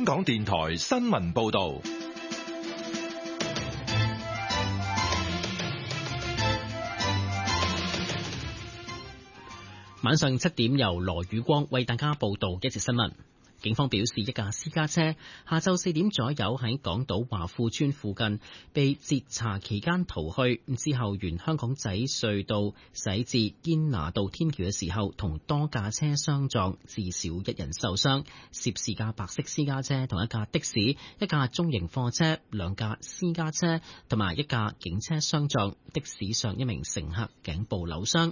港電台新聞報道。 晚上7點，由羅宇光為大家報道一節新聞。警方表示，一架私家車下晝4點左右喺港島華富村附近被截查期間逃去，之後沿香港仔隧道駛至堅拿道天橋嘅時候，同多架車相撞，至少1人受傷。涉事架白色私家車同一架的士、一架中型貨車、2架私家車同埋一架警車相撞，的士上一名乘客頸部扭傷。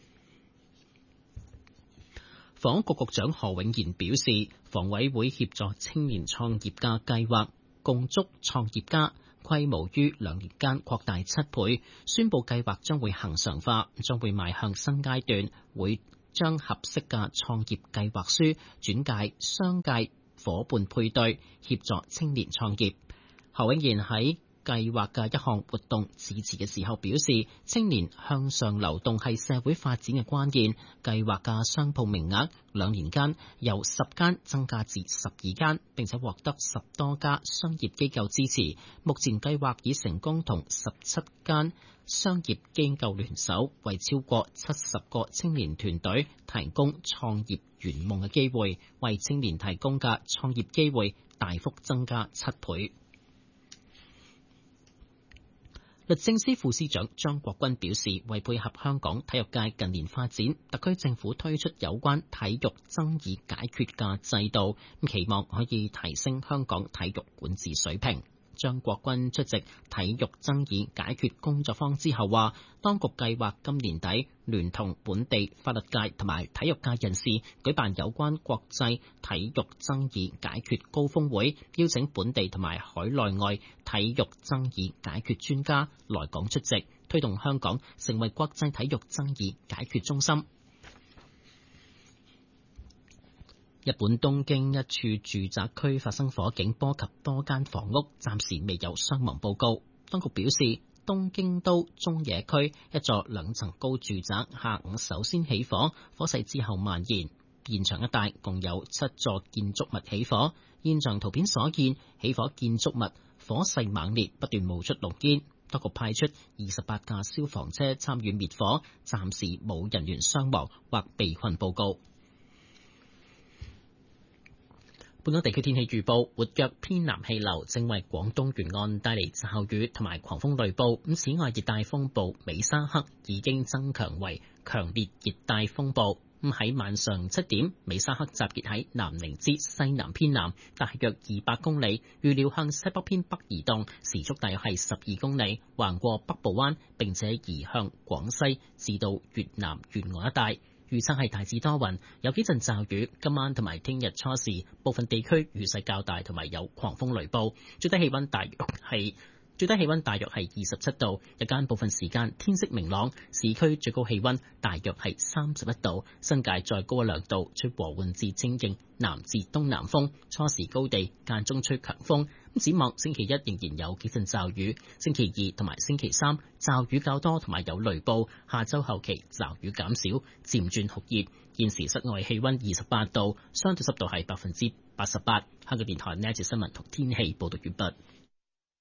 房屋局局長何永賢表示，房委會協助青年創業嘅計劃共築創業家規模於2年間擴大7倍，宣布計劃將會恆常化，將會邁向新階段，會將合適嘅創業計劃書轉介商界伙伴配對，協助青年創業。何永賢喺計劃嘅一項活動致辭嘅時候表示，青年向上流動係社會發展嘅關鍵。計劃嘅商鋪名額2年間由10間增加至12間，並且獲得10多家商業機構支持。目前計劃已成功同17間商業機構聯手，為超過70個青年團隊提供創業圓夢嘅機會，為青年提供嘅創業機會大幅增加7倍。律政司副司長張國軍表示，為配合香港體育界近年發展，特區政府推出有關體育爭議解決嘅制度，期望可以提升香港體育管治水平。張國軍出席體育爭議解決工作坊之後話，當局計劃今年底聯同本地法律界同埋體育界人士舉辦有關國際體育爭議解決高峰會，邀請本地同埋海內外體育爭議解決專家來港出席，推動香港成為國際體育爭議解決中心。日本東京一處住宅區發生火警，波及多間房屋，暫時未有傷亡報告。當局表示，東京都中野區一座2層高住宅下午首先起火，火勢之後蔓延。現場一帶共有7座建築物起火。現場圖片所見，起火建築物火勢猛烈，不斷冒出濃煙。當局派出28架消防車參與滅火，暫時冇人員傷亡或被困報告。本港地區天氣預報，活躍偏南氣流正為廣東沿岸帶嚟驟雨同埋狂風雷暴。此外，熱帶風暴美沙克已經增強為強烈熱帶風暴。喺晚上7點，美沙克集結喺南寧之西南偏南，大約200公里，預料向西北偏北移動，時速大約係12公里，橫過北部灣，並且移向廣西至到越南沿岸一帶。預測係大致多雲，有幾陣驟雨。今晚同埋聽日初時，部分地區雨勢較大，同埋有狂風雷暴。最低氣溫大約係27度，日間部分時間天色明朗。市區最高氣溫大約係31度，新界再高1、2度，吹和緩至清勁南至東南風，初時高地間中吹強風。展望星期1仍然有幾陣驟雨，星期2同埋星期3驟雨較多同埋有雷暴，下周後期驟雨減少，漸轉酷熱。現時室外氣溫28度，相對濕度係88%。香港電台呢一節新聞同天氣報道完畢。